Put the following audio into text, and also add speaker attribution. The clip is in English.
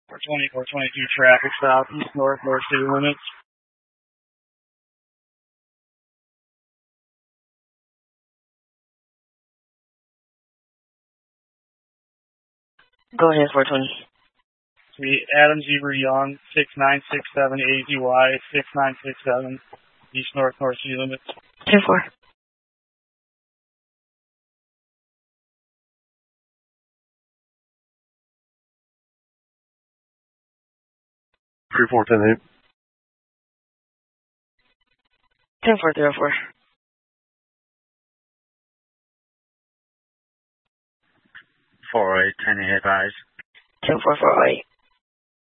Speaker 1: 422 traffic stop, east north city limits.
Speaker 2: Go ahead, 420.
Speaker 1: Adam Zebra Young, 6967 AZY, 6967, east north city limits.
Speaker 2: 10-4.
Speaker 3: Three 410
Speaker 2: 10-4-304.
Speaker 4: 408, 10 advise.
Speaker 2: 10-4-408.